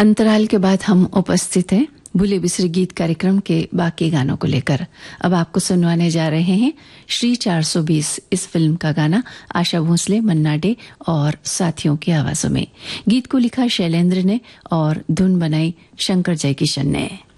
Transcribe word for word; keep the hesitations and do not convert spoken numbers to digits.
अंतराल के बाद हम उपस्थित हैं भूले बिसरे गीत कार्यक्रम के बाकी गानों को लेकर। अब आपको सुनवाने जा रहे हैं श्री चार सौ बीस इस फिल्म का गाना आशा भोसले, मन्ना डे और साथियों की आवाजों में। गीत को लिखा शैलेंद्र ने और धुन बनाई शंकर जयकिशन ने।